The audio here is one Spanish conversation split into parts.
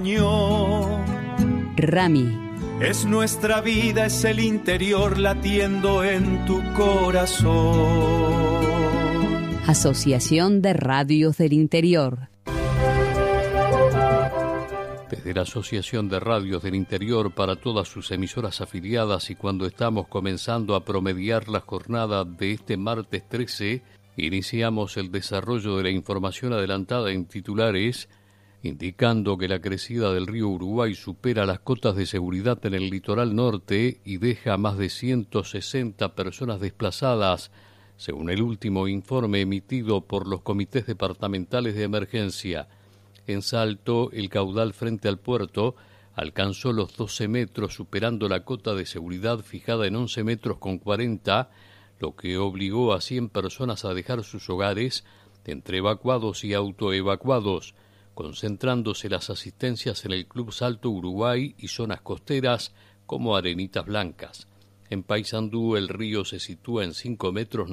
Rami. Es nuestra vida, es el interior latiendo en tu corazón. Asociación de Radios del Interior. Desde la Asociación de Radios del Interior para todas sus emisoras afiliadas y cuando estamos comenzando a promediar la jornada de este martes 13, iniciamos el desarrollo de la información adelantada en titulares, indicando que la crecida del río Uruguay supera las cotas de seguridad en el litoral norte y deja a más de 160 personas desplazadas, según el último informe emitido por los comités departamentales de emergencia. En Salto, el caudal frente al puerto alcanzó los 12 metros, superando la cota de seguridad fijada en 11 metros con 40, lo que obligó a 100 personas a dejar sus hogares, entre evacuados y autoevacuados, concentrándose las asistencias en el Club Salto Uruguay y zonas costeras como Arenitas Blancas. En Paysandú el río se sitúa en 5 metros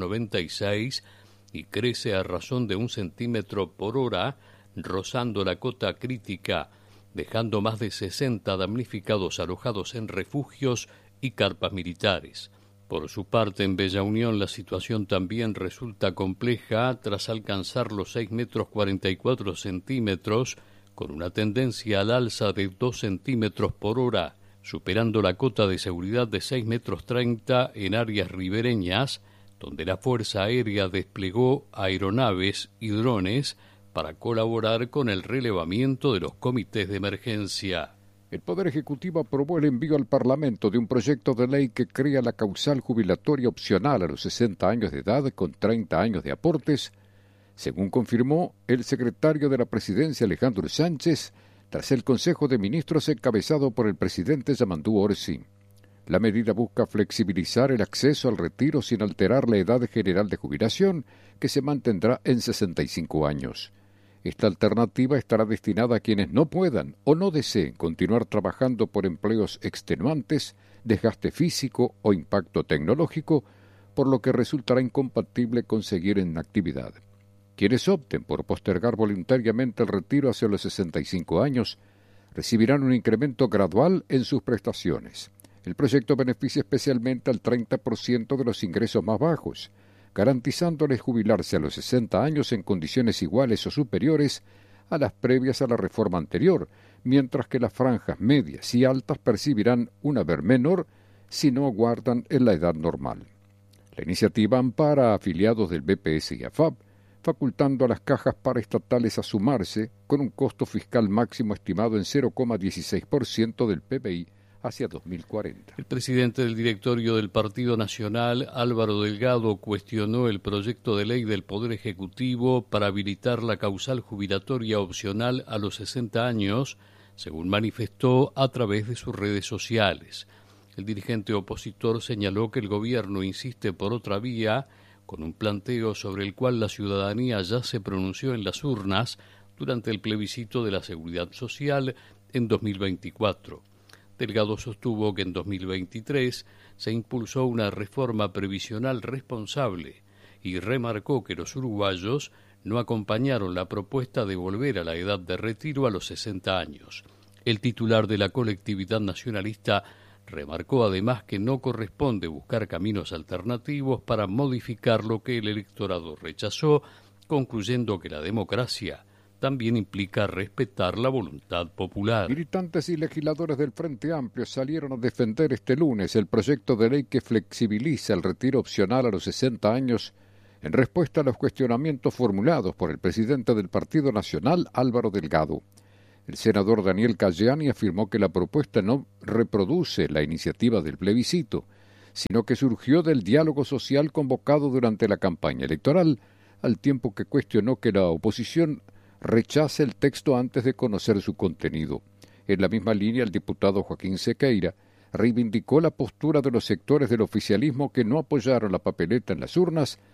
96 y crece a razón de 1 centímetro por hora, rozando la cota crítica, dejando más de 60 damnificados alojados en refugios y carpas militares. Por su parte, en Bella Unión la situación también resulta compleja tras alcanzar los 6 metros 44 centímetros, con una tendencia al alza de 2 centímetros por hora, superando la cota de seguridad de 6 metros 30 en áreas ribereñas, donde la Fuerza Aérea desplegó aeronaves y drones para colaborar con el relevamiento de los comités de emergencia. El Poder Ejecutivo aprobó el envío al Parlamento de un proyecto de ley que crea la causal jubilatoria opcional a los 60 años de edad con 30 años de aportes, según confirmó el secretario de la Presidencia Alejandro Sánchez, tras el Consejo de Ministros encabezado por el presidente Yamandú Orsi. La medida busca flexibilizar el acceso al retiro sin alterar la edad general de jubilación, que se mantendrá en 65 años. Esta alternativa estará destinada a quienes no puedan o no deseen continuar trabajando por empleos extenuantes, desgaste físico o impacto tecnológico, por lo que resultará incompatible con seguir en actividad. Quienes opten por postergar voluntariamente el retiro hacia los 65 años recibirán un incremento gradual en sus prestaciones. El proyecto beneficia especialmente al 30% de los ingresos más bajos, garantizándoles jubilarse a los 60 años en condiciones iguales o superiores a las previas a la reforma anterior, mientras que las franjas medias y altas percibirán un haber menor si no aguardan en la edad normal. La iniciativa ampara a afiliados del BPS y AFAP, facultando a las cajas paraestatales a sumarse con un costo fiscal máximo estimado en 0,16% del PBI hacia 2040. El presidente del directorio del Partido Nacional, Álvaro Delgado, cuestionó el proyecto de ley del Poder Ejecutivo para habilitar la causal jubilatoria opcional a los 60 años, según manifestó a través de sus redes sociales. El dirigente opositor señaló que el gobierno insiste por otra vía, con un planteo sobre el cual la ciudadanía ya se pronunció en las urnas durante el plebiscito de la Seguridad Social en 2024. Delgado sostuvo que en 2023 se impulsó una reforma previsional responsable y remarcó que los uruguayos no acompañaron la propuesta de volver a la edad de retiro a los 60 años. El titular de la colectividad nacionalista remarcó además que no corresponde buscar caminos alternativos para modificar lo que el electorado rechazó, concluyendo que la democracia también implica respetar la voluntad popular. Militantes y legisladores del Frente Amplio salieron a defender este lunes el proyecto de ley que flexibiliza el retiro opcional a los 60 años en respuesta a los cuestionamientos formulados por el presidente del Partido Nacional, Álvaro Delgado. El senador Daniel Cayani afirmó que la propuesta no reproduce la iniciativa del plebiscito, sino que surgió del diálogo social convocado durante la campaña electoral, al tiempo que cuestionó que la oposición rechace el texto antes de conocer su contenido. En la misma línea, el diputado Joaquín Sequeira reivindicó la postura de los sectores del oficialismo que no apoyaron la papeleta en las urnas